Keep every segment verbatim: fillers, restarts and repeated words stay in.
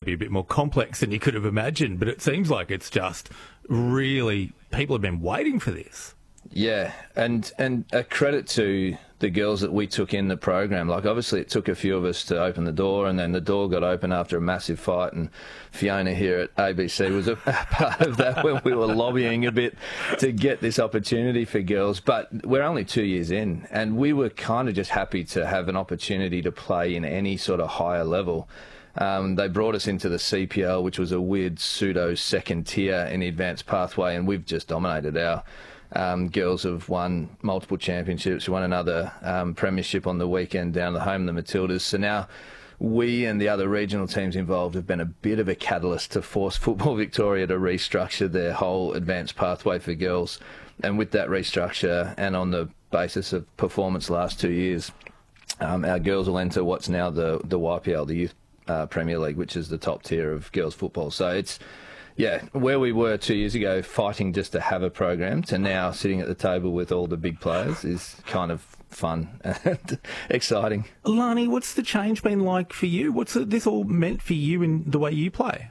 be a bit more complex than you could have imagined, but it seems like it's just really, people have been waiting for this. Yeah, and and a credit to the girls that we took in the program. Like, obviously it took a few of us to open the door, and then the door got open after a massive fight, and Fiona here at A B C was a part of that when we were lobbying a bit to get this opportunity for girls. But we're only two years in, and we were kind of just happy to have an opportunity to play in any sort of higher level. Um, they brought us into the C P L, which was a weird pseudo second tier in the advanced pathway, and we've just dominated. Our um, girls have won multiple championships. We won another um, premiership on the weekend down the home, the Matildas. So now we and the other regional teams involved have been a bit of a catalyst to force Football Victoria to restructure their whole advanced pathway for girls. And with that restructure, and on the basis of performance the last two years, um, our girls will enter what's now the, the Y P L, the Youth Uh, Premier League, which is the top tier of girls football. So it's, yeah, where we were two years ago fighting just to have a program to now sitting at the table with all the big players is kind of fun and exciting. Lani, what's the change been like for you? What's this all meant for you in the way you play?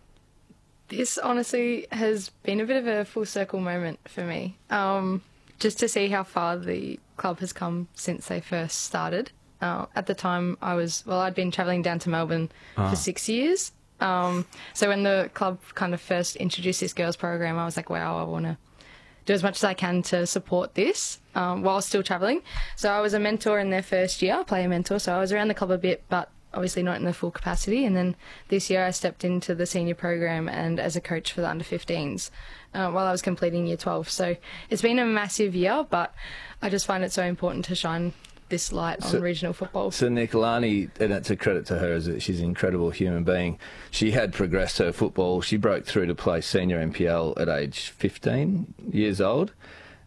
This honestly has been a bit of a full circle moment for me. Um, just to see how far the club has come since they first started. Uh, at the time, I was, well, I'd been travelling down to Melbourne ah. for six years. Um, so when the club kind of first introduced this girls program, I was like, wow, I want to do as much as I can to support this um, while still travelling. So I was a mentor in their first year, player mentor, so I was around the club a bit, but obviously not in the full capacity. And then this year I stepped into the senior program and as a coach for the under fifteens uh, while I was completing year twelve. So it's been a massive year, but I just find it so important to shine this light on so, regional football. So Nick, Lani, and it's a credit to her, is that she's an incredible human being. She had progressed her football. She broke through to play senior N P L at age fifteen years old,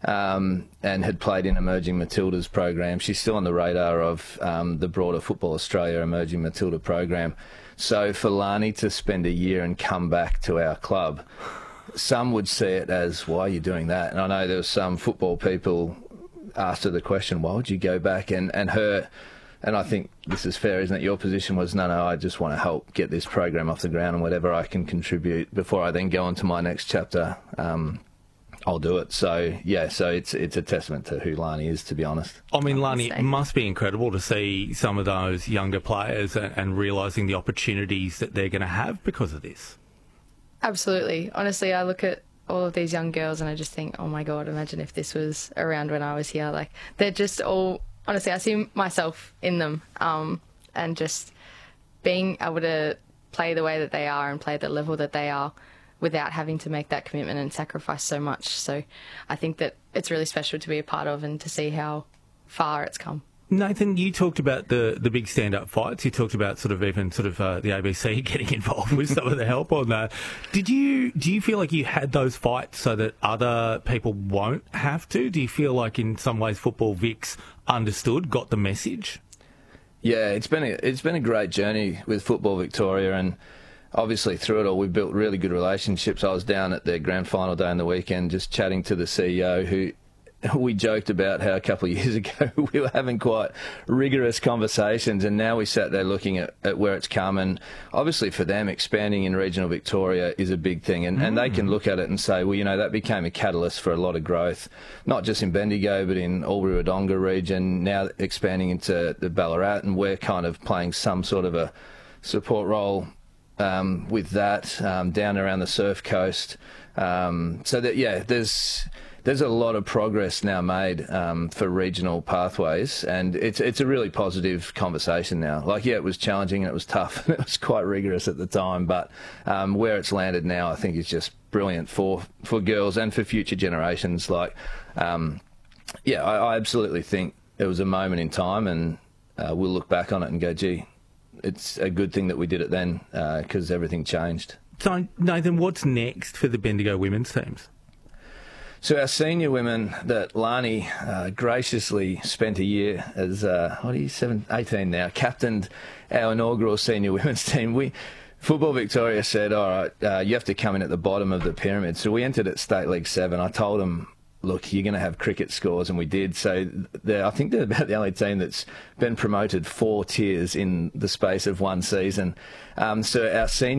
um, and had played in Emerging Matildas program. She's still on the radar of um, the broader Football Australia Emerging Matilda program. So for Lani to spend a year and come back to our club, some would see it as, why are you doing that? And I know there were some football people asked her the question, why would you go back? And, and her, and I think this is fair, isn't it? Your position was, no, no, I just want to help get this program off the ground, and whatever I can contribute before I then go on to my next chapter, um, I'll do it. So, yeah, so it's it's a testament to who Lani is, to be honest. I mean, Lani, it must be incredible to see some of those younger players and, and realising the opportunities that they're going to have because of this. Absolutely. Honestly, I look at all of these young girls and I just think, oh my God, imagine if this was around when I was here. Like, they're just all, honestly, I see myself in them, um, and just being able to play the way that they are and play at the level that they are without having to make that commitment and sacrifice so much. So I think that it's really special to be a part of and to see how far it's come. Nathan, you talked about the, the big stand-up fights. You talked about sort of even sort of uh, the A B C getting involved with some of the help on that. Did you do you feel like you had those fights so that other people won't have to? Do you feel like in some ways Football Vic's understood, got the message? Yeah, it's been a, it's been a great journey with Football Victoria, and obviously through it all we built really good relationships. I was down at their grand final day on the weekend just chatting to the C E O, who we joked about how a couple of years ago we were having quite rigorous conversations, and now we sat there looking at, at where it's come. And obviously for them, expanding in regional Victoria is a big thing, and, mm. and they can look at it and say, well, you know, that became a catalyst for a lot of growth, not just in Bendigo but in Albury-Wodonga region, now expanding into the Ballarat, and we're kind of playing some sort of a support role um, with that um, down around the Surf Coast. Um, so that, yeah, there's There's a lot of progress now made um, for regional pathways, and it's it's a really positive conversation now. Like, yeah, it was challenging and it was tough and it was quite rigorous at the time, but um, where it's landed now I think is just brilliant for, for girls and for future generations. Like, um, yeah, I, I absolutely think it was a moment in time, and uh, we'll look back on it and go, gee, it's a good thing that we did it then, because uh, everything changed. So, Nathan, what's next for the Bendigo women's teams? So our senior women that Lani uh, graciously spent a year as, uh, what are you, seven, eighteen now, captained our inaugural senior women's team. We, Football Victoria said, all right, uh, you have to come in at the bottom of the pyramid. So we entered at State League seven. I told them, look, you're going to have cricket scores, and we did. So I think they're about the only team that's been promoted four tiers in the space of one season. Um, so our senior